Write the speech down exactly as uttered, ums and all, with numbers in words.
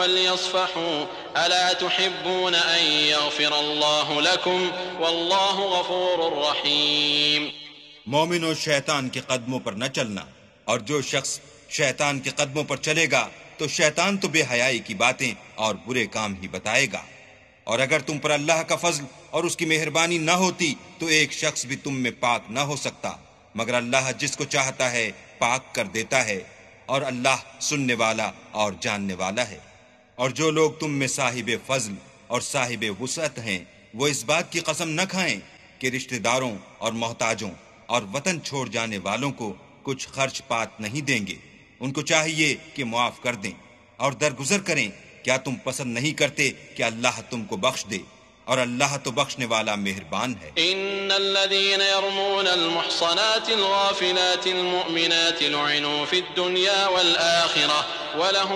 वलयस्फहू अला तुहिब्बून अन यग़फ़िरल्लाहु लकुम वल्लाहु गफ़ूरुर रहीम। मोमिनो, शैतान के कदमों पर न चलना, और जो शख्स शैतान के कदमों पर चलेगा तो शैतान तो बेहयाई की बातें और बुरे काम ही बताएगा। और अगर तुम पर अल्लाह का फजल और उसकी मेहरबानी न होती तो एक शख्स भी तुम में पाक न हो सकता, मगर अल्लाह जिसको चाहता है पाक कर देता है, और अल्लाह सुनने वाला और जानने वाला है। और जो लोग तुम में साहिब फजल और साहिब वुसअत हैं, वो इस बात की कसम न खाएं कि रिश्तेदारों और मोहताजों और वतन छोड़ जाने वालों को कुछ खर्च पात नहीं देंगे। उनको चाहिए कि मुआफ कर दें और दरगुजर करें। क्या तुम पसंद नहीं करते कि अल्लाह तुमको बख्श दे, और अल्लाह तो बख्शने वाला मेहरबान है। इन्नल्लज़ीना यरमूनल मुहसनातिल गाफिलातिल मुमिनाति लुइनु फिद दुनिया वल आखिरह व लहुम